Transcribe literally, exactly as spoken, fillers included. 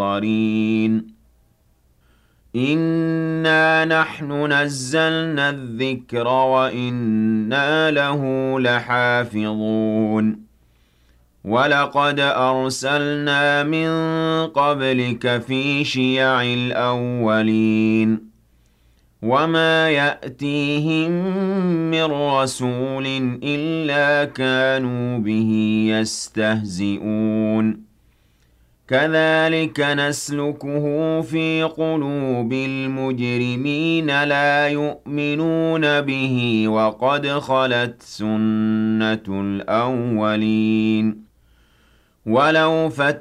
قَرِينٌ إِنَّا نَحْنُ نَزَّلْنَا الذِّكْرَ وَإِنَّا لَهُ لَحَافِظُونَ وَلَقَدْ أَرْسَلْنَا مِن قَبْلِكَ فِي شِيَعِ الْأَوَّلِينَ وَمَا يَأْتِيهِم مِّن رَّسُولٍ إِلَّا كَانُوا بِهِ يَسْتَهْزِئُونَ كَذَٰلِكَ نَسْلُكُهُ فِي قُلُوبِ الْمُجْرِمِينَ لَا يُؤْمِنُونَ بِهِ وَقَدْ خَلَتْ سُنَّةُ الْأَوَّلِينَ وَلَوْ فَتَحْنَا